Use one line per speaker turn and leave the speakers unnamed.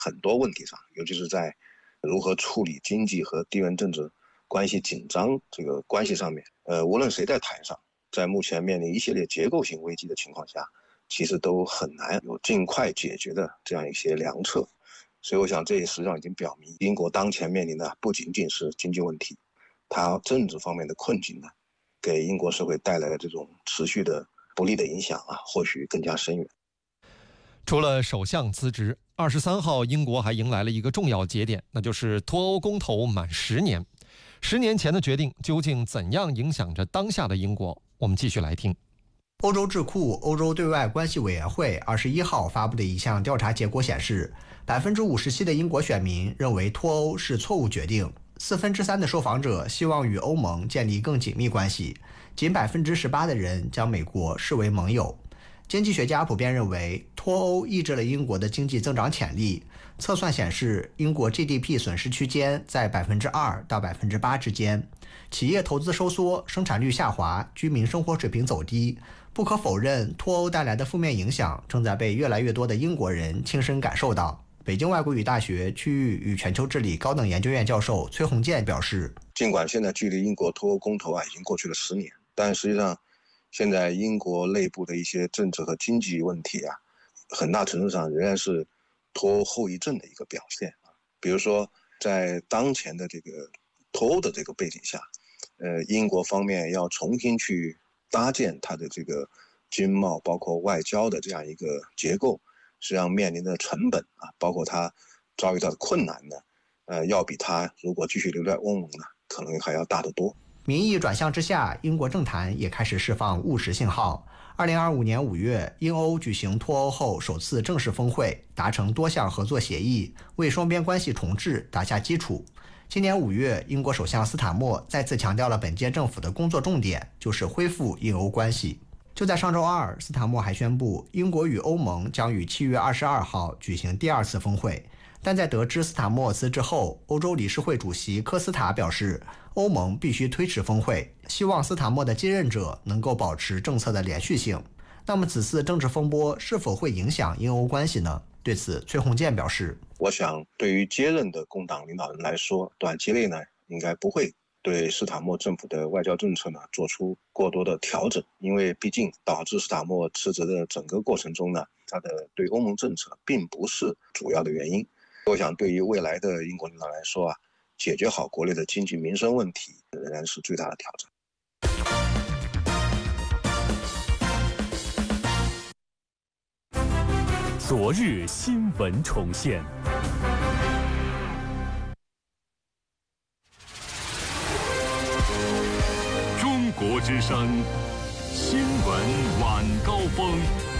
很多问题上，尤其是在如何处理经济和地缘政治关系紧张这个关系上面，无论谁在台上，在目前面临一系列结构性危机的情况下，其实都很难有尽快解决的这样一些良策。所以我想这也实际上已经表明，英国当前面临的不仅仅是经济问题，它政治方面的困境呢，给英国社会带来的这种持续的不利的影响或许更加深远。
除了首相辞职，23号英国还迎来了一个重要节点，那就是脱欧公投满10年。10年前的决定究竟怎样影响着当下的英国？我们继续来听。
欧洲智库欧洲对外关系委员会21号发布的一项调查结果显示，57%的英国选民认为脱欧是错误决定，3/4的受访者希望与欧盟建立更紧密关系，仅18%的人将美国视为盟友。经济学家普遍认为，脱欧抑制了英国的经济增长潜力。测算显示，英国 GDP 损失区间在2%到8%之间，企业投资收缩，生产率下滑，居民生活水平走低。不可否认，脱欧带来的负面影响正在被越来越多的英国人亲身感受到。北京外国语大学区域与全球治理高等研究院教授崔洪建表示，
尽管现在距离英国脱欧公投已经过去了10年，但实际上现在英国内部的一些政治和经济问题很大程度上仍然是脱欧后遗症的一个表现。比如说在当前的这个脱欧的这个背景下，英国方面要重新去搭建它的这个经贸包括外交的这样一个结构，实际上面临的成本包括它遭遇到的困难呢，要比它如果继续留在欧盟呢，可能还要大得多。
民意转向之下，英国政坛也开始释放务实信号。2025年5月，英欧举行脱欧后首次正式峰会，达成多项合作协议，为双边关系重置打下基础。今年5月，英国首相斯坦默再次强调了本届政府的工作重点，就是恢复英欧关系。就在上周二，斯坦默还宣布，英国与欧盟将于7月22号举行第2次峰会。但在得知斯坦默辞职后，欧洲理事会主席科斯塔表示，欧盟必须推迟峰会，希望斯坦默的接任者能够保持政策的连续性。那么此次政治风波是否会影响英欧关系呢？对此，崔洪建表示，
我想对于接任的工党领导人来说，短期内呢应该不会对斯坦默政府的外交政策呢做出过多的调整，因为毕竟导致斯坦默辞职的整个过程中呢，他的对欧盟政策并不是主要的原因。我想对于未来的英国领导来说解决好国内的经济民生问题仍然是最大的挑战。
昨日新闻重现。中国之声新闻晚高峰。